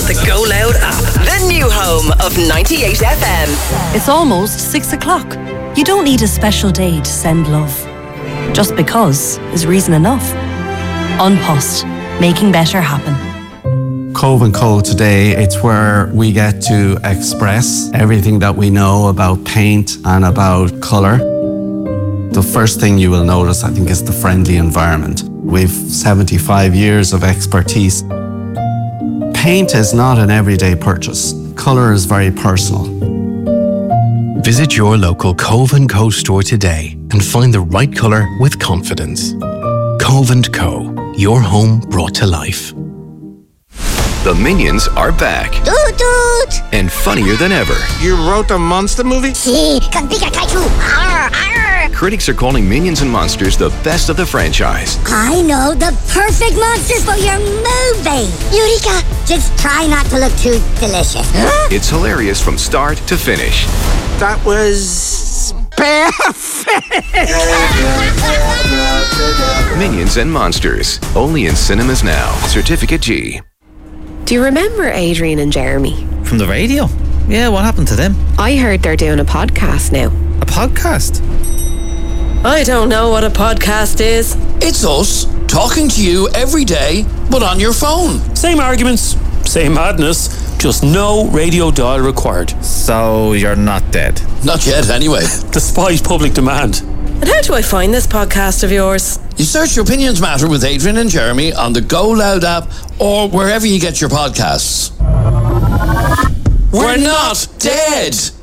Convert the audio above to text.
with the Go Loud app, the new home of 98 FM. It's almost 6 o'clock. You don't need a special day to send love. Just because is reason enough. An Post, making better happen. Cove & Co today, it's where we get to express everything that we know about paint and about colour. The first thing you will notice, I think, is the friendly environment. We've 75 years of expertise. Paint is not an everyday purchase. Colour is very personal. Visit your local Cove & Co store today and find the right colour with confidence. Cove & Co, your home brought to life. The Minions are back. Toot toot! And funnier than ever. You wrote the monster movie? Si, con Pikachu! Arr, arr. Critics are calling Minions and Monsters the best of the franchise. I know the perfect monsters for your movie! Eureka! Just try not to look too delicious. Huh? It's hilarious from start to finish. That was perfect! Minions and Monsters. Only in cinemas now. Certificate G. Do you remember Adrian and Jeremy? From the radio? Yeah, what happened to them? I heard they're doing a podcast now. A podcast? I don't know what a podcast is. It's us, talking to you every day, but on your phone. Same arguments, same madness, just no radio dial required. So you're not dead? Not yet, anyway. Despite public demand. And how do I find this podcast of yours? You search Opinions Matter with Adrian and Jeremy on the Go Loud app or wherever you get your podcasts. We're not dead!